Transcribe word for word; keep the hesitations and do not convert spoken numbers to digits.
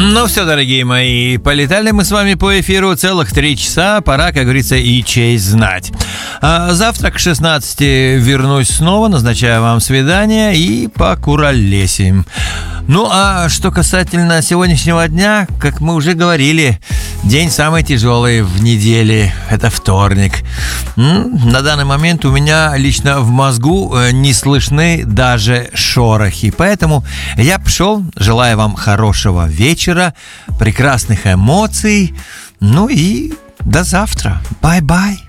Ну все, дорогие мои, полетали мы с вами по эфиру целых три часа. Пора, как говорится, и честь знать. А завтра к шестнадцати вернусь снова, назначаю вам свидание и покуролесим. Ну, а что касательно сегодняшнего дня, как мы уже говорили, день самый тяжелый в неделе. Это вторник. На данный момент у меня лично в мозгу не слышны даже шорохи. Поэтому я пошел. Желаю вам хорошего вечера, прекрасных эмоций. Ну и до завтра. Бай-бай.